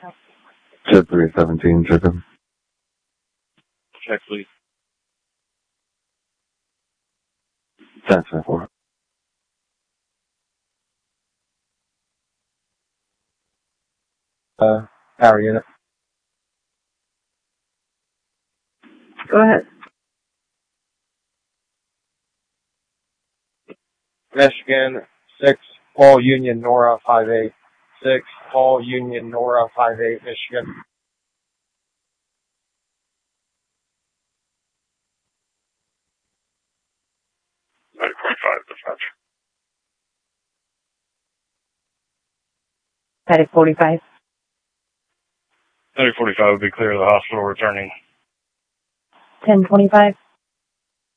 Jet 317, chicken. Check, please. 10-4. Power unit. Go ahead. Michigan 6, Paul Union Nora 58. 6, Paul Union Nora 58, Michigan. Dispatch. 45. 3045 would be clear of the hospital returning. 1025.